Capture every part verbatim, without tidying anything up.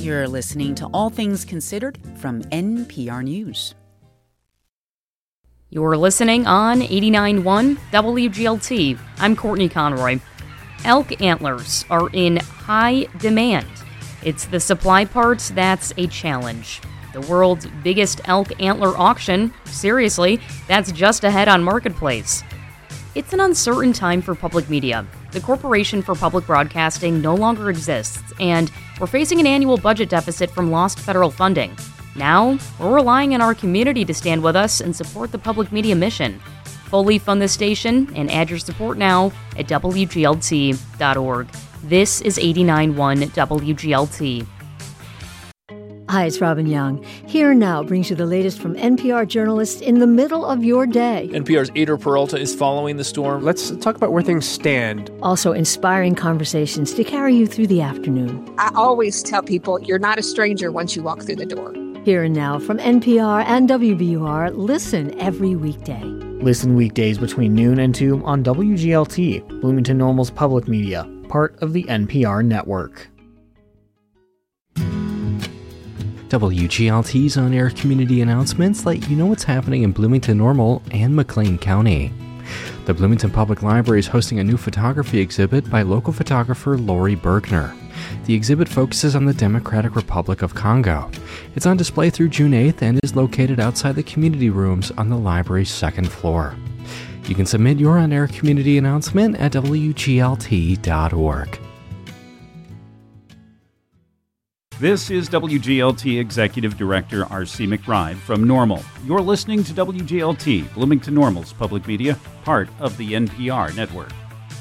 You're listening to All Things Considered from N P R News. You're listening on eighty-nine point one W G L T. I'm Courtney Conroy. Elk antlers are in high demand. It's the supply part that's a challenge. The world's biggest elk antler auction, seriously, that's just ahead on Marketplace. It's an uncertain time for public media. The Corporation for Public Broadcasting no longer exists, and we're facing an annual budget deficit from lost federal funding. Now, we're relying on our community to stand with us and support the public media mission. Fully fund this station and add your support now at W G L T dot org. This is eighty-nine point one W G L T. Hi, it's Robin Young. Here Now brings you the latest from N P R journalists in the middle of your day. N P R's Ader Peralta is following the storm. Let's talk about where things stand. Also inspiring conversations to carry you through the afternoon. I always tell people you're not a stranger once you walk through the door. Here and Now from N P R and W B U R. Listen every weekday. Listen weekdays between noon and two on W G L T, Bloomington Normal's public media, part of the N P R network. W G L T's on-air community announcements let you know what's happening in Bloomington Normal and McLean County. The Bloomington Public Library is hosting a new photography exhibit by local photographer Lori Bergner. The exhibit focuses on the Democratic Republic of Congo. It's on display through June eighth and is located outside the community rooms on the library's second floor. You can submit your on-air community announcement at W G L T dot org. This is W G L T Executive Director R C McBride from Normal. You're listening to W G L T, Bloomington Normal's public media, part of the N P R network.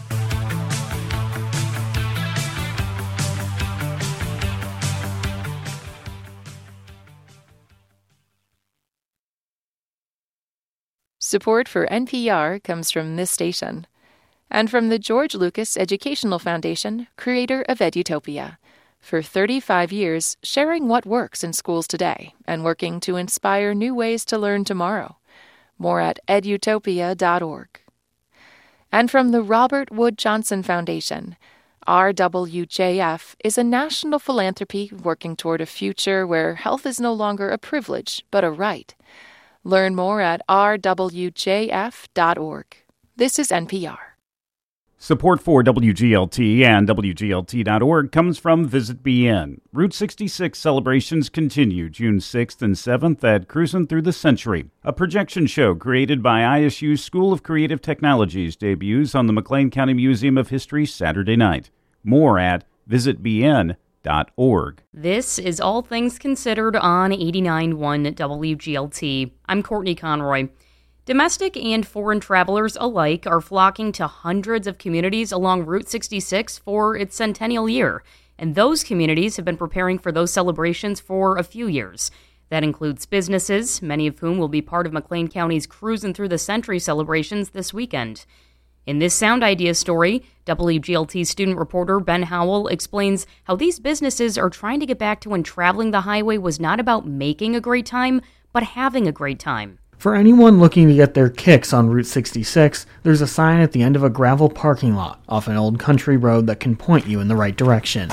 Support for N P R comes from this station and from the George Lucas Educational Foundation, creator of Edutopia. For thirty-five years, sharing what works in schools today and working to inspire new ways to learn tomorrow. More at edutopia dot org. And from the Robert Wood Johnson Foundation, R W J F is a national philanthropy working toward a future where health is no longer a privilege, but a right. Learn more at R W J F dot org. This is N P R. Support for W G L T and W G L T dot org comes from Visit B N. Route sixty-six celebrations continue June sixth and seventh at Cruisin' Through the Century. A projection show created by I S U's School of Creative Technologies debuts on the McLean County Museum of History Saturday night. More at visit b n dot org. This is All Things Considered on eighty-nine point one W G L T. I'm Courtney Conroy. Domestic and foreign travelers alike are flocking to hundreds of communities along Route sixty-six for its centennial year, and those communities have been preparing for those celebrations for a few years. That includes businesses, many of whom will be part of McLean County's Cruisin' Through the Century celebrations this weekend. In this Sound Idea story, W G L T student reporter Ben Howell explains how these businesses are trying to get back to when traveling the highway was not about making a great time, but having a great time. For anyone looking to get their kicks on Route sixty-six, there's a sign at the end of a gravel parking lot off an old country road that can point you in the right direction.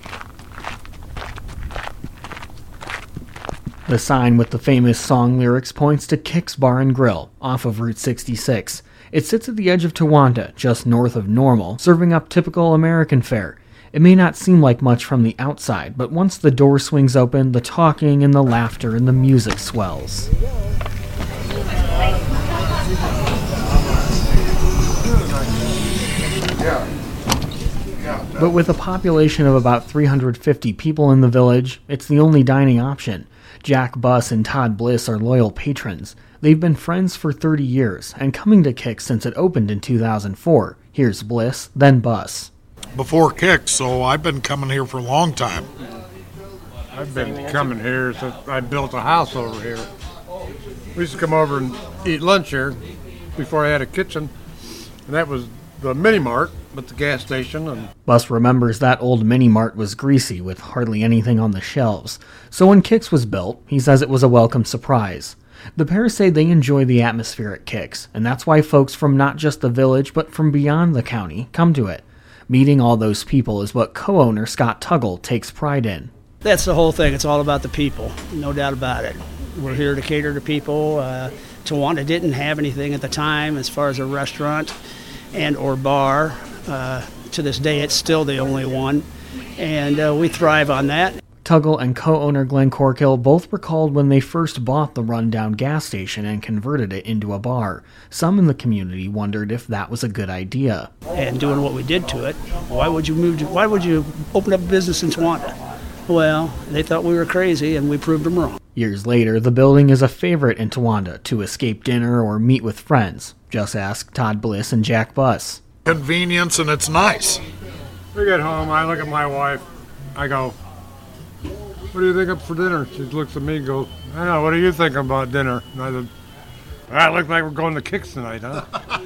The sign with the famous song lyrics points to Kicks Bar and Grill off of Route sixty-six. It sits at the edge of Towanda, just north of Normal, serving up typical American fare. It may not seem like much from the outside, but once the door swings open, the talking and the laughter and the music swells. But with a population of about three hundred fifty people in the village, it's the only dining option. Jack Buss and Todd Bliss are loyal patrons. They've been friends for thirty years, and coming to Kicks since it opened in two thousand four. Here's Bliss, then Buss. Before Kicks, so I've been coming here for a long time. I've been coming here since I built a house over here. We used to come over and eat lunch here before I had a kitchen, and that was the mini mart, but the gas station. And Buss remembers that old mini mart was greasy with hardly anything on the shelves. So when Kicks was built, he says it was a welcome surprise. The pair say they enjoy the atmosphere at Kicks, and that's why folks from not just the village but from beyond the county come to it. Meeting all those people is what co-owner Scott Tuggle takes pride in. That's the whole thing. It's all about the people, no doubt about it. We're here to cater to people. Uh, Towanda didn't have anything at the time as far as a restaurant and or bar. Uh, to this day, it's still the only one, and uh, we thrive on that. Tuggle and co-owner Glenn Corkill both recalled when they first bought the rundown gas station and converted it into a bar. Some in the community wondered if that was a good idea. And doing what we did to it, why would you move to, why would you open up a business in Towanda? Well, they thought we were crazy, and we proved them wrong. Years later, the building is a favorite in Towanda to escape dinner or meet with friends. Just ask Todd Bliss and Jack Buss. Convenience, and it's nice. We get home, I look at my wife, I go, "What do you think up for dinner?" She looks at me and goes, "I know, what are you thinking about dinner?" And I said, "Ah, it looks like we're going to Kicks tonight, huh?"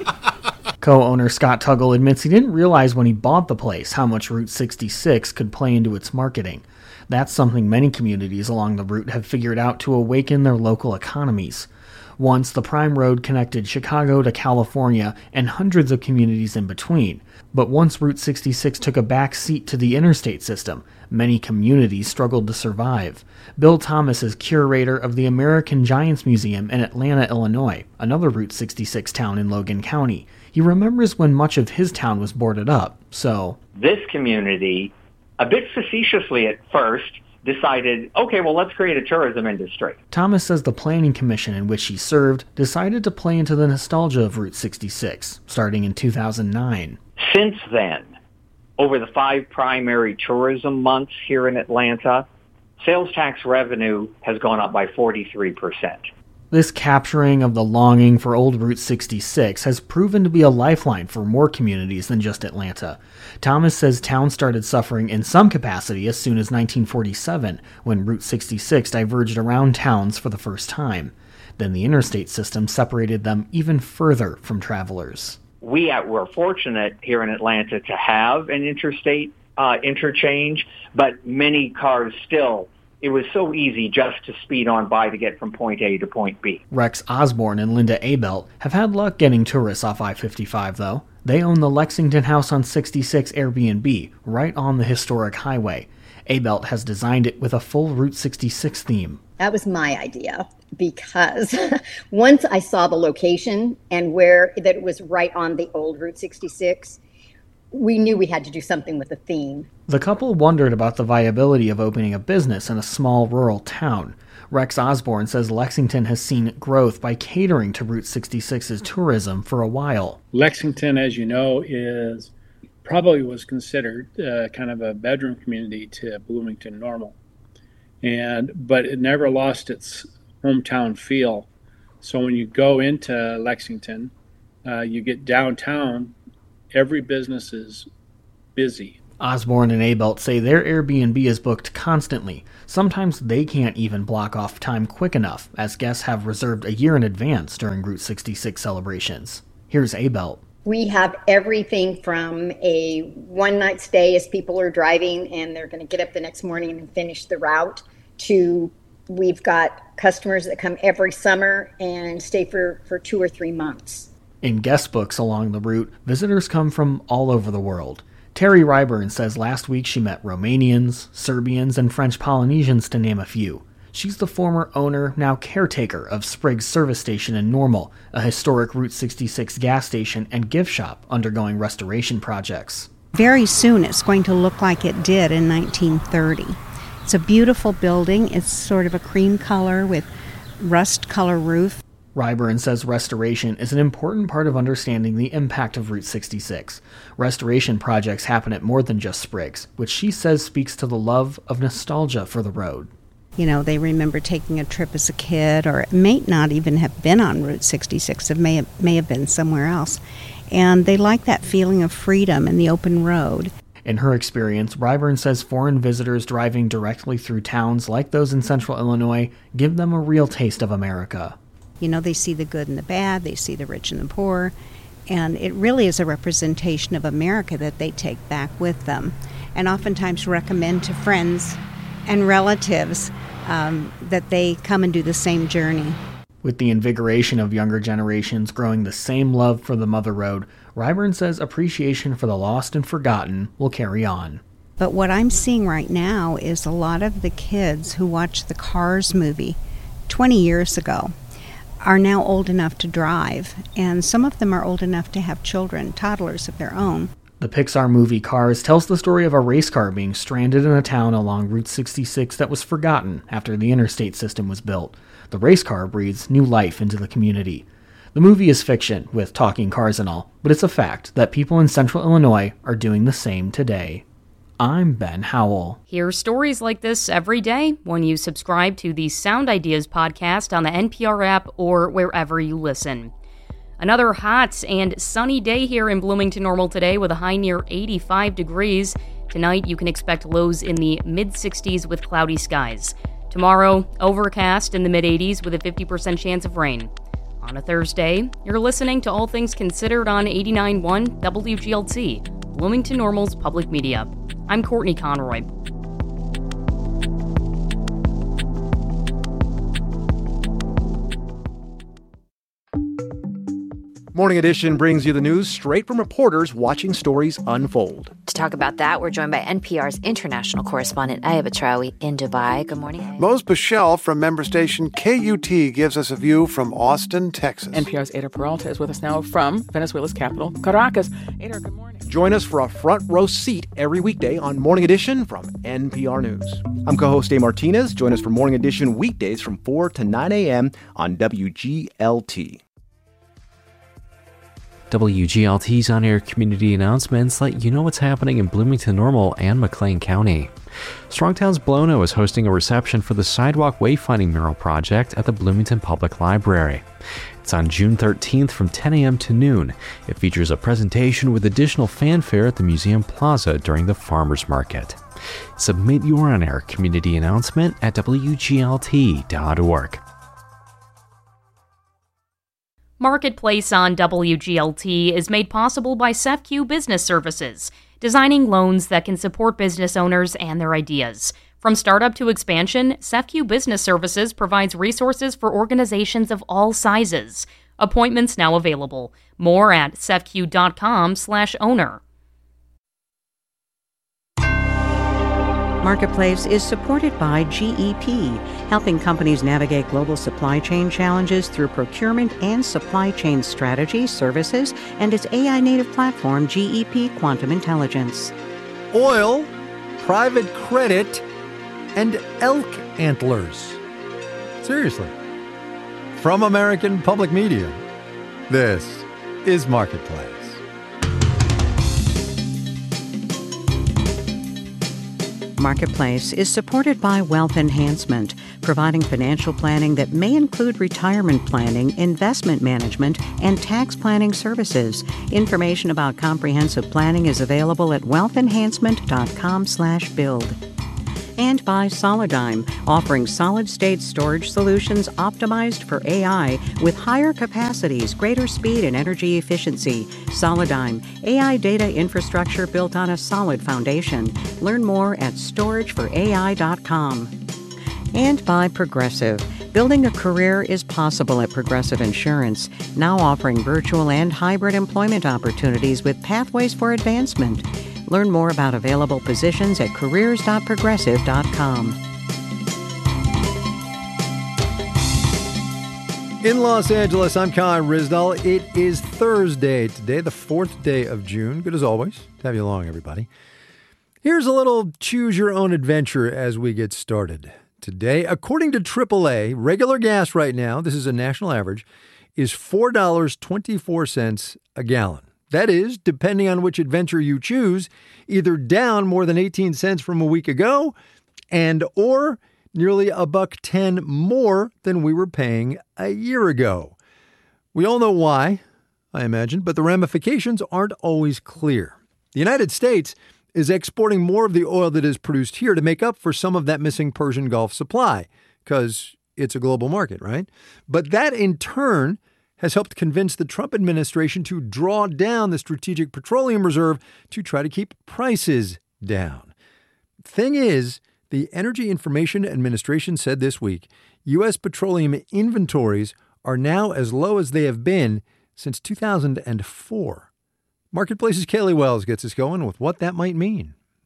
Co-owner Scott Tuggle admits he didn't realize when he bought the place how much Route sixty-six could play into its marketing. That's something many communities along the route have figured out to awaken their local economies. Once, the prime road connected Chicago to California and hundreds of communities in between. But once Route sixty-six took a back seat to the interstate system, many communities struggled to survive. Bill Thomas is curator of the American Giants Museum in Atlanta, Illinois, another Route sixty-six town in Logan County. He remembers when much of his town was boarded up, so... This community, a bit facetiously at first, decided, okay, well, let's create a tourism industry. Thomas says the planning commission in which he served decided to play into the nostalgia of Route sixty-six, starting in two thousand nine. Since then, over the five primary tourism months here in Atlanta, sales tax revenue has gone up by forty-three percent. This capturing of the longing for old Route sixty-six has proven to be a lifeline for more communities than just Atlanta. Thomas says towns started suffering in some capacity as soon as nineteen forty-seven, when Route sixty-six diverged around towns for the first time. Then the interstate system separated them even further from travelers. We were fortunate here in Atlanta to have an interstate uh, interchange, but many cars still, it was so easy just to speed on by to get from point A to point B. Rex Osborne and Linda Abelt have had luck getting tourists off I fifty-five, though. They own the Lexington House on sixty-six Airbnb, right on the historic highway. Abelt has designed it with a full Route sixty-six theme. That was my idea, because once I saw the location and where that it was right on the old Route sixty-six, we knew we had to do something with the theme. The couple wondered about the viability of opening a business in a small rural town. Rex Osborne says Lexington has seen growth by catering to Route sixty-six's tourism for a while. Lexington, as you know, is probably was considered uh, kind of a bedroom community to Bloomington Normal. And but it never lost its hometown feel. So when you go into Lexington, uh, you get downtown, every business is busy. Osborne and Abelt say their Airbnb is booked constantly. Sometimes they can't even block off time quick enough, as guests have reserved a year in advance during Route sixty-six celebrations. Here's Abelt. We have everything from a one-night stay as people are driving and they're going to get up the next morning and finish the route, to we've got customers that come every summer and stay for, for two or three months. In guest books along the route, visitors come from all over the world. Terry Ryburn says last week she met Romanians, Serbians, and French Polynesians, to name a few. She's the former owner, now caretaker, of Spriggs Service Station in Normal, a historic Route sixty-six gas station and gift shop undergoing restoration projects. Very soon it's going to look like it did in nineteen thirty. It's a beautiful building. It's sort of a cream color with rust color roof. Ryburn says restoration is an important part of understanding the impact of Route sixty-six. Restoration projects happen at more than just Spriggs, which she says speaks to the love of nostalgia for the road. You know, they remember taking a trip as a kid, or it may not even have been on Route sixty-six. It may have, may have been somewhere else. And they like that feeling of freedom and the open road. In her experience, Ryburn says foreign visitors driving directly through towns like those in central Illinois give them a real taste of America. You know, they see the good and the bad, they see the rich and the poor, and it really is a representation of America that they take back with them, and oftentimes recommend to friends and relatives um, that they come and do the same journey. With the invigoration of younger generations growing the same love for the Mother Road, Ryburn says appreciation for the lost and forgotten will carry on. But what I'm seeing right now is a lot of the kids who watched the Cars movie twenty years ago are now old enough to drive, and some of them are old enough to have children, toddlers of their own. The Pixar movie Cars tells the story of a race car being stranded in a town along Route sixty-six that was forgotten after the interstate system was built. The race car breathes new life into the community. The movie is fiction, with talking cars and all, but it's a fact that people in central Illinois are doing the same today. I'm Ben Howell. Hear stories like this every day when you subscribe to the Sound Ideas podcast on the N P R app or wherever you listen. Another hot and sunny day here in Bloomington Normal today with a high near eighty-five degrees. Tonight you can expect lows in the mid-sixties with cloudy skies. Tomorrow, overcast in the mid-eighties with a fifty percent chance of rain. On a Thursday, you're listening to All Things Considered on eighty-nine point one W G L T, Bloomington Normal's public media. I'm Courtney Conroy. Morning Edition brings you the news straight from reporters watching stories unfold. To talk about that, we're joined by N P R's international correspondent, Ayaba Traoui, in Dubai. Good morning. Mose Bichelle from member station K U T gives us a view from Austin, Texas. N P R's Ada Peralta is with us now from Venezuela's capital, Caracas. Ada, good morning. Join us for a front row seat every weekday on Morning Edition from N P R News. I'm co-host Dave Martinez. Join us for Morning Edition weekdays from four to nine a.m. on W G L T. W G L T's on-air community announcements let you know what's happening in Bloomington Normal and McLean County. Strongtown's Blono is hosting a reception for the Sidewalk Wayfinding Mural Project at the Bloomington Public Library. It's on June thirteenth from ten a.m. to noon. It features a presentation with additional fanfare at the Museum Plaza during the Farmers Market. Submit your on-air community announcement at W G L T dot org. Marketplace on W G L T is made possible by C E F Q Business Services, designing loans that can support business owners and their ideas. From startup to expansion, C E F Q Business Services provides resources for organizations of all sizes. Appointments now available. More at cefq.com slash owner. Marketplace is supported by G E P, helping companies navigate global supply chain challenges through procurement and supply chain strategy, services, and its A I-native platform, G E P Quantum Intelligence. Oil, private credit, and elk antlers. Seriously. From American Public Media, this is Marketplace. Marketplace is supported by Wealth Enhancement, providing financial planning that may include retirement planning, investment management, and tax planning services. Information about comprehensive planning is available at wealthenhancement.com slash build. And by Solidigm, offering solid-state storage solutions optimized for A I with higher capacities, greater speed, and energy efficiency. Solidigm, A I data infrastructure built on a solid foundation. Learn more at storage for A I dot com. And by Progressive. Building a career is possible at Progressive Insurance, now offering virtual and hybrid employment opportunities with pathways for advancement. Learn more about available positions at careers dot progressive dot com. In Los Angeles, I'm Con Rizdal. It is Thursday today, the fourth day of June. Good as always to have you along, everybody. Here's a little choose-your-own-adventure as we get started. Today, according to triple A, regular gas right now, this is a national average, is four dollars and twenty-four cents a gallon. That is, depending on which adventure you choose, either down more than eighteen cents from a week ago and or nearly a buck ten more than we were paying a year ago. We all know why, I imagine, but the ramifications aren't always clear. The United States is exporting more of the oil that is produced here to make up for some of that missing Persian Gulf supply, because it's a global market, right? But that in turn has helped convince the Trump administration to draw down the Strategic Petroleum Reserve to try to keep prices down. Thing is, the Energy Information Administration said this week, U S petroleum inventories are now as low as they have been since two thousand four. Marketplace's Kaylee Wells gets us going with what that might mean.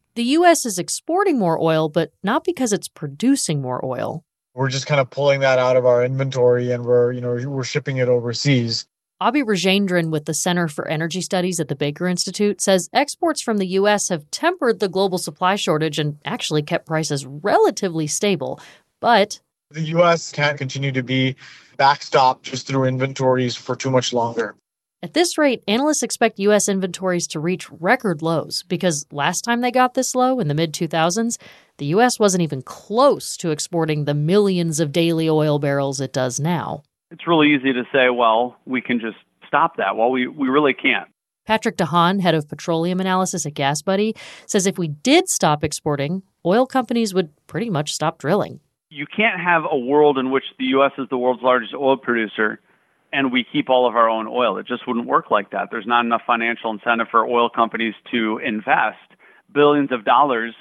The U S is exporting more oil, but not because it's producing more oil. We're just kind of pulling that out of our inventory and we're, you know, we're shipping it overseas. Abhi Rajendran with the Center for Energy Studies at the Baker Institute says exports from the U S have tempered the global supply shortage and actually kept prices relatively stable. But the U S can't continue to be backstopped just through inventories for too much longer. At this rate, analysts expect U S inventories to reach record lows because last time they got this low in the mid two thousands, the U S wasn't even close to exporting the millions of daily oil barrels it does now. It's really easy to say, well, we can just stop that. Well, we, we really can't. Patrick DeHaan, head of petroleum analysis at GasBuddy, says if we did stop exporting, oil companies would pretty much stop drilling. You can't have a world in which the U S is the world's largest oil producer and we keep all of our own oil. It just wouldn't work like that. There's not enough financial incentive for oil companies to invest billions of dollars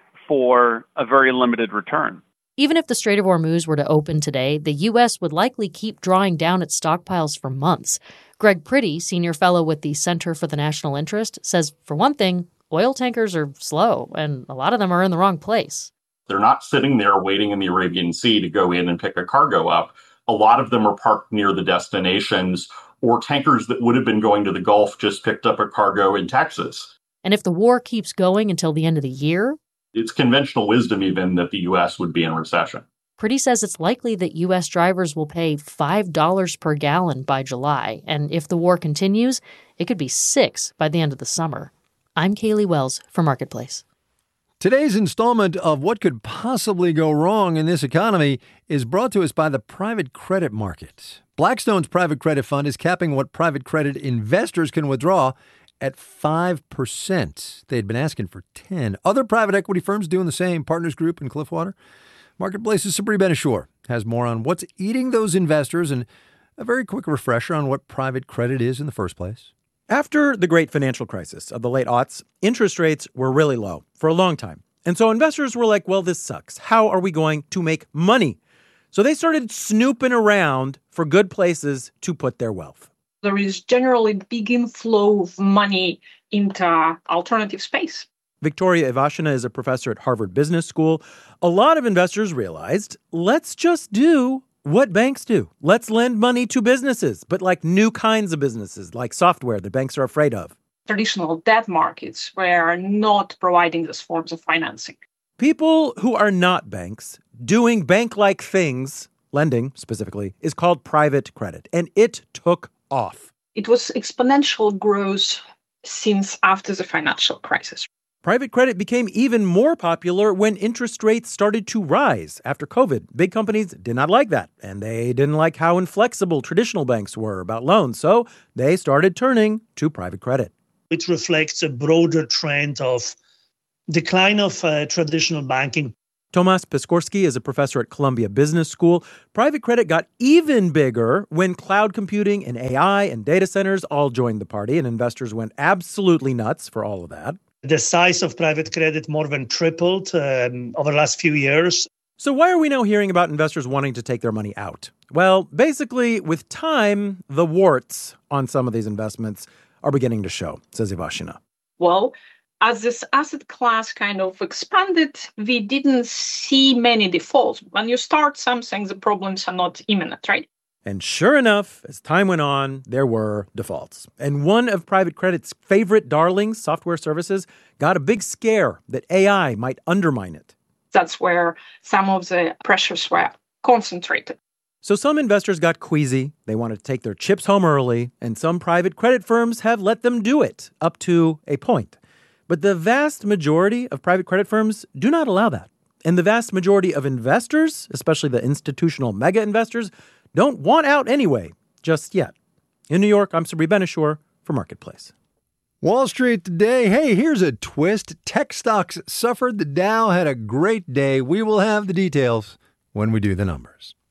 for a very limited return. Even if the Strait of Hormuz were to open today, the U S would likely keep drawing down its stockpiles for months. Greg Priddy, senior fellow with the Center for the National Interest, says, for one thing, oil tankers are slow, and a lot of them are in the wrong place. They're not sitting there waiting in the Arabian Sea to go in and pick a cargo up. A lot of them are parked near the destinations, or tankers that would have been going to the Gulf just picked up a cargo in Texas. And if the war keeps going until the end of the year, it's conventional wisdom even that the U S would be in recession. Priddy says it's likely that U S drivers will pay five dollars per gallon by July. And if the war continues, it could be six by the end of the summer. I'm Kaylee Wells for Marketplace. Today's installment of What Could Possibly Go Wrong in This Economy is brought to us by the private credit market. Blackstone's private credit fund is capping what private credit investors can withdraw at five percent. They'd been asking for ten. Other private equity firms doing the same, Partners Group and Cliffwater. Marketplace's Sabri Ben-Achour has more on what's eating those investors and a very quick refresher on what private credit is in the first place. After the great financial crisis of the late aughts, interest rates were really low for a long time. And so investors were like, well, this sucks. How are we going to make money? So they started snooping around for good places to put their wealth. There is generally big inflow of money into alternative space. Victoria Ivashina is a professor at Harvard Business School. A lot of investors realized, let's just do what banks do. Let's lend money to businesses, but like new kinds of businesses, like software that banks are afraid of. Traditional debt markets were not providing these forms of financing. People who are not banks doing bank-like things, lending specifically, is called private credit, and it took off. It was exponential growth since after the financial crisis. Private credit became even more popular when interest rates started to rise after COVID. Big companies did not like that, and they didn't like how inflexible traditional banks were about loans, so they started turning to private credit. It reflects a broader trend of decline of uh, traditional banking. Tomas Piskorsky is a professor at Columbia Business School. Private credit got even bigger when cloud computing and A I and data centers all joined the party, and investors went absolutely nuts for all of that. The size of private credit more than tripled um, over the last few years. So why are we now hearing about investors wanting to take their money out? Well, basically, with time, the warts on some of these investments are beginning to show, says Ivashina. Well, as this asset class kind of expanded, we didn't see many defaults. When you start something, the problems are not imminent, right? And sure enough, as time went on, there were defaults. And one of private credit's favorite darlings, software services, got a big scare that A I might undermine it. That's where some of the pressures were concentrated. So some investors got queasy. They wanted to take their chips home early, and some private credit firms have let them do it up to a point. But the vast majority of private credit firms do not allow that. And the vast majority of investors, especially the institutional mega investors, don't want out anyway, just yet. In New York, I'm Sabri Ben-Achour for Marketplace. Wall Street today. Hey, here's a twist. Tech stocks suffered. The Dow had a great day. We will have the details when we do the numbers.